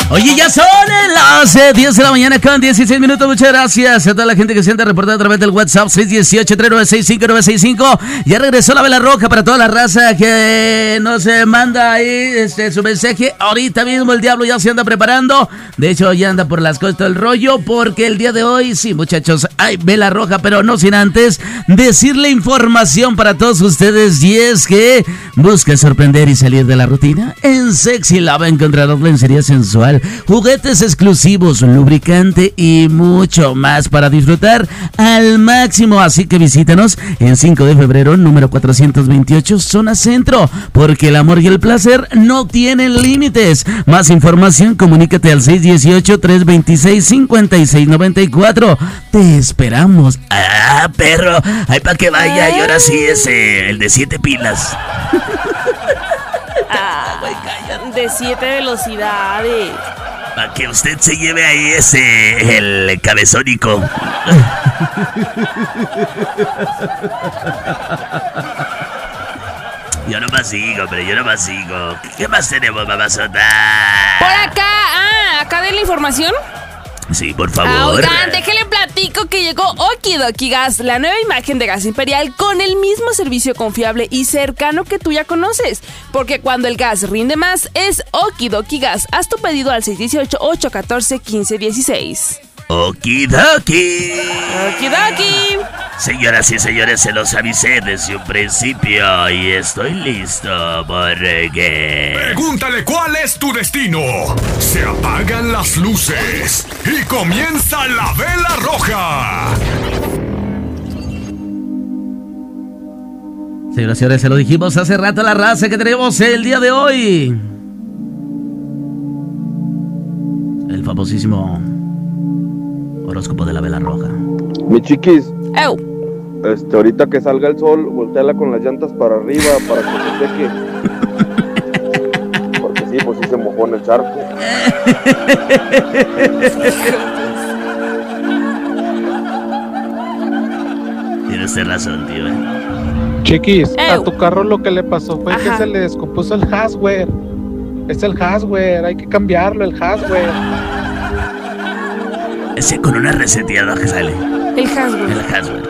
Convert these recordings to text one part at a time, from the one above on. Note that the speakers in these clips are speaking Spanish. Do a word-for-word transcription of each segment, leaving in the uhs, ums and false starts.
Oye, ya son las eh, diez de la mañana con dieciséis minutos. Muchas gracias a toda la gente que se anda reportando a través del WhatsApp seis uno ocho, tres nueve seis, cinco nueve seis cinco. Ya regresó la vela roja para toda la raza que nos eh, manda ahí este, su mensaje. Ahorita mismo el diablo ya se anda preparando. De hecho, ya anda por las costas del rollo, porque el día de hoy, sí, muchachos, hay vela roja, pero no sin antes decirle información para todos ustedes. Y es que busca sorprender y salir de la rutina. En Sexy Love encontrarás lencería sensual, juguetes exclusivos, lubricante y mucho más para disfrutar al máximo. Así que visítanos en cinco de febrero, número cuatrocientos veintiocho, zona centro, porque el amor y el placer no tienen límites. Más información, comunícate al seis uno ocho, tres dos seis, cinco seis nueve cuatro. Te esperamos. Ah, perro, ay, para que vaya. Y ahora sí es eh, el de siete pilas. Ah, de siete velocidades. Para que usted se lleve ahí ese, el cabezónico. Yo no más sigo, pero yo no más sigo. ¿Qué más tenemos, mamazota? Por acá, ah, acá de la información. Sí, por favor. Ah, oigan, déjenle platico que llegó Okidoki Gas, la nueva imagen de gas imperial con el mismo servicio confiable y cercano que tú ya conoces. Porque cuando el gas rinde más, es Okidoki Gas. Haz tu pedido al seis uno ocho, ocho uno cuatro, uno cinco uno seis. Okidoki. Okidoki. Señoras y señores, se los avisé desde un principio y estoy listo porque... Pregúntale cuál es tu destino. Se apagan las luces y comienza la vela roja. Señoras y señores, se lo dijimos hace rato a la raza que tenemos el día de hoy. El famosísimo horóscopo de la vela roja. Mi chiquis. ¡Ew! Este, ahorita que salga el sol, volteala con las llantas para arriba para que se seque. Porque sí, pues sí se mojó en el charco. Tienes razón, tío, ¿eh? Chiquis, Ew. a tu carro lo que le pasó fue Ajá. que se le descompuso el hardware. Es el hardware, hay que cambiarlo, el hardware. Ese con una reseteada que sale. El Hasbro. El hardware.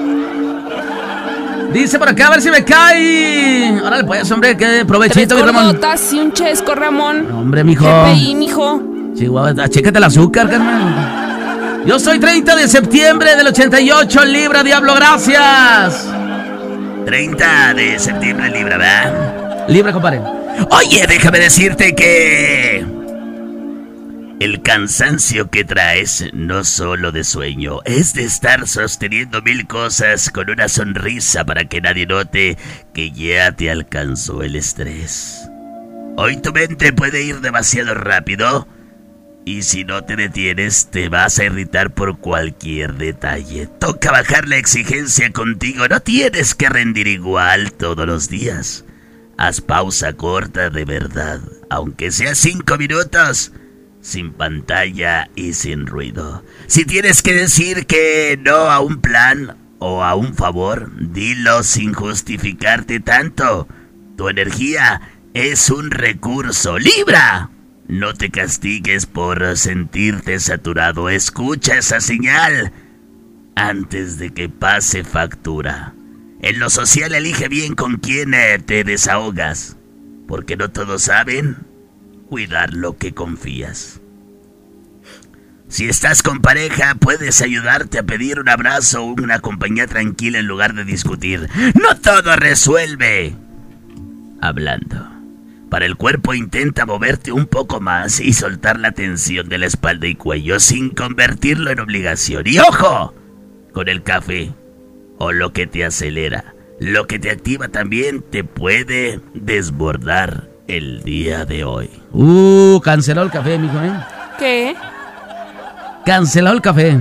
Dice por acá, a ver si me cae. Órale, pues, hombre, qué provechito, mi Tres Ramón. gordotas y un chesco, Ramón. Hombre, mijo. G P I, mijo. Chihuahua, chécate el azúcar, carnal. Yo soy treinta de septiembre del ochenta y ocho, Libra, diablo, gracias. treinta de septiembre, Libra, ¿verdad? Libra, compadre. Oye, déjame decirte que... el cansancio que traes no solo de sueño, es de estar sosteniendo mil cosas con una sonrisa para que nadie note que ya te alcanzó el estrés. Hoy tu mente puede ir demasiado rápido y si no te detienes te vas a irritar por cualquier detalle. Toca bajar la exigencia contigo, no tienes que rendir igual todos los días. Haz pausa corta de verdad, aunque sea cinco minutos. Sin pantalla y sin ruido. Si tienes que decir que no a un plan o a un favor, dilo sin justificarte tanto. Tu energía es un recurso. ¡Libra! No te castigues por sentirte saturado. Escucha esa señal antes de que pase factura. En lo social elige bien con quién te desahogas, porque no todos saben cuidar lo que confías. Si estás con pareja, puedes ayudarte a pedir un abrazo o una compañía tranquila en lugar de discutir. No todo resuelve hablando. Para el cuerpo, intenta moverte un poco más y soltar la tensión de la espalda y cuello sin convertirlo en obligación. Y ojo con el café o lo que te acelera. Lo que te activa también te puede desbordar el día de hoy. Uh, canceló el café, mijo, ¿eh? ¿Qué? Canceló el café.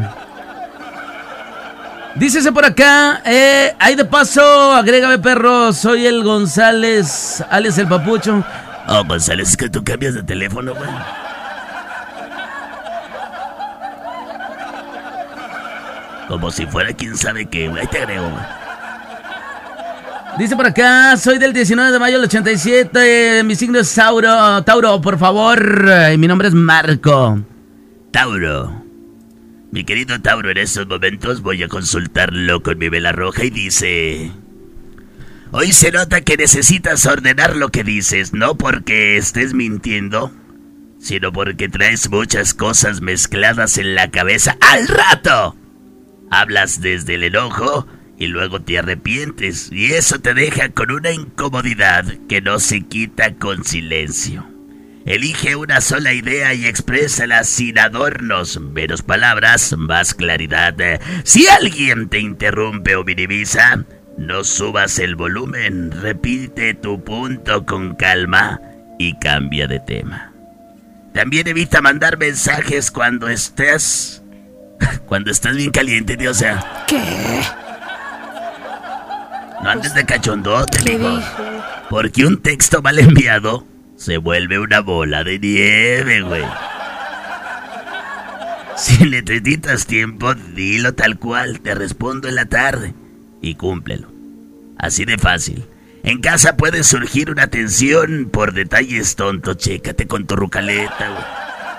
Dícese por acá, eh, ahí de paso, agrégame, perro, soy el González, Alex el Papucho. Oh, González, es que tú cambias de teléfono, güey. Como si fuera quién sabe qué, güey, ahí te agrego, güey. Dice por acá, soy del diecinueve de mayo del ochenta y siete, mi signo es Tauro, Tauro, por favor, y mi nombre es Marco. Tauro. Mi querido Tauro, en estos momentos voy a consultarlo con mi vela roja y dice... Hoy se nota que necesitas ordenar lo que dices, no porque estés mintiendo, sino porque traes muchas cosas mezcladas en la cabeza al rato. Hablas desde el enojo y luego te arrepientes, y eso te deja con una incomodidad que no se quita con silencio. Elige una sola idea y exprésala sin adornos, menos palabras, más claridad. Si alguien te interrumpe o minimiza, no subas el volumen, repite tu punto con calma y cambia de tema. También evita mandar mensajes cuando estés... Cuando estás bien caliente, tío, o sea... ¿Qué? No andes de cachondote, ¿Qué mijo. dijo? Porque un texto mal enviado se vuelve una bola de nieve, güey. Si necesitas tiempo, dilo tal cual. Te respondo en la tarde y cúmplelo. Así de fácil. En casa puede surgir una tensión por detalles tontos. Chécate con tu rucaleta, güey.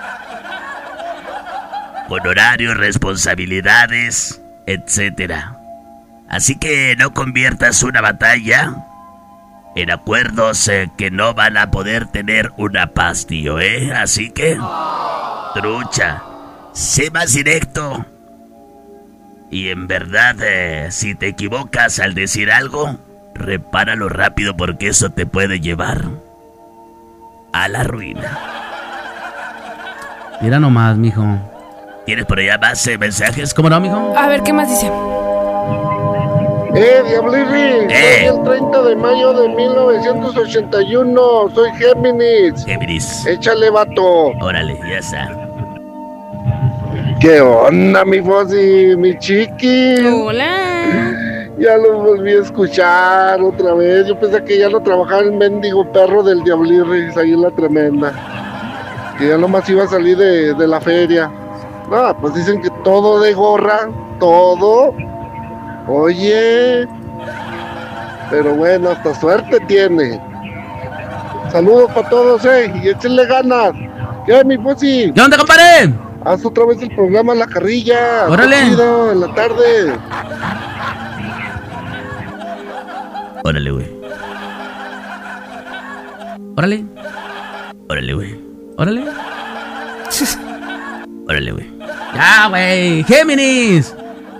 Con horarios, responsabilidades, etcétera. Así que no conviertas una batalla en acuerdos eh, que no van a poder tener una paz, tío, ¿eh? Así que, trucha, sé más directo. Y en verdad, eh, si te equivocas al decir algo, repáralo rápido porque eso te puede llevar a la ruina. Mira nomás, mijo. ¿Tienes por allá más eh, mensajes? ¿Cómo no, mijo? A ver, ¿qué más dice? Eh, Diablirri, Eh. soy el treinta de mayo de mil novecientos ochenta y uno, soy Géminis. Géminis. Échale, vato. Órale, ya está. ¿Qué onda, mi Fossi, mi chiqui? Hola. Ya lo volví a escuchar otra vez. Yo pensé que ya no trabajaba el mendigo perro del Diablirri, ahí en la tremenda. Que ya nomás iba a salir de, de la feria. No, pues dicen que todo de gorra, todo. Oye, pero bueno, hasta suerte tiene. Saludos para todos, eh, y échenle ganas. ¿Qué, mi Fossi? ¿Qué onda, compadre? Haz otra vez el programa La Carrilla. Órale. Está chido, en la tarde. Órale, güey. Órale. Órale, güey. Órale. Órale, güey. Ya, güey. Géminis.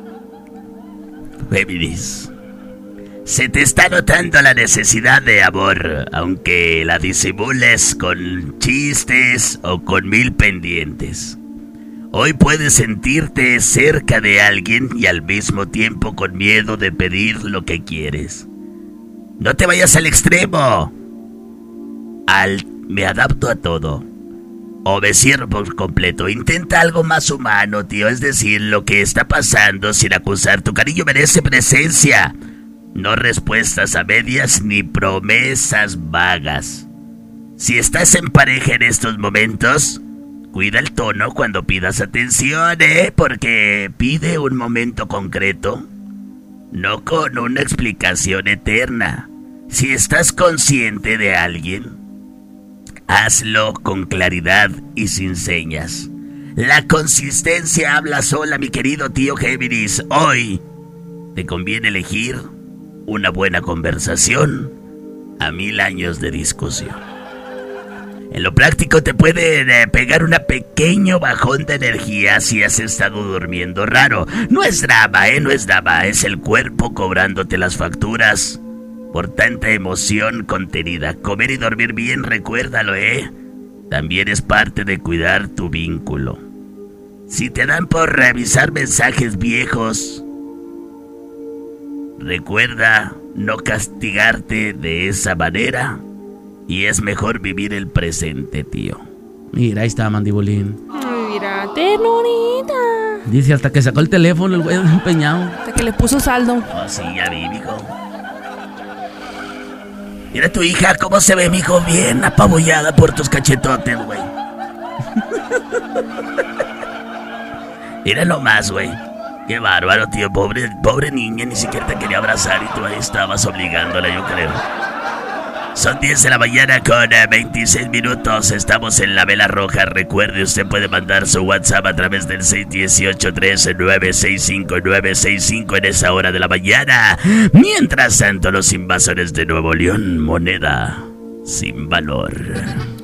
Géminis. Se te está notando la necesidad de amor, aunque la disimules con chistes o con mil pendientes. Hoy puedes sentirte cerca de alguien y al mismo tiempo con miedo de pedir lo que quieres. No te vayas al extremo. Al me adapto a todo. O me cierro por completo. Intenta algo más humano, tío. Es decir, lo que está pasando sin acusar. Tu cariño merece presencia. No respuestas a medias ni promesas vagas. Si estás en pareja en estos momentos, cuida el tono cuando pidas atención, ¿eh? Porque pide un momento concreto, no con una explicación eterna. Si estás consciente de alguien, hazlo con claridad y sin señas. La consistencia habla sola, mi querido tío Géminis. Hoy te conviene elegir una buena conversación a mil años de discusión. En lo práctico te puede eh, pegar una pequeño bajón de energía si has estado durmiendo raro. No es drama, eh, no es drama, es el cuerpo cobrándote las facturas por tanta emoción contenida. Comer y dormir bien, recuérdalo, eh. También es parte de cuidar tu vínculo. Si te dan por revisar mensajes viejos, recuerda no castigarte de esa manera. Y es mejor vivir el presente, tío. Mira, ahí está Mandibulín. Mira, ternurita. Dice hasta que sacó el teléfono el güey empeñado. Hasta que le puso saldo. Oh, sí, ya vi, mijo. Mira tu hija, cómo se ve, mijo, bien apabullada por tus cachetotes, güey. Mira nomás, güey. Qué bárbaro, tío. Pobre, pobre niña, ni siquiera te quería abrazar y tú ahí estabas obligándola, yo creo. Son diez de la mañana con veintiséis minutos. Estamos en la Vela Roja. Recuerde, usted puede mandar su WhatsApp a través del seis uno ocho, tres nueve seis cinco nueve seis cinco en esa hora de la mañana. Mientras tanto, los invasores de Nuevo León, moneda sin valor.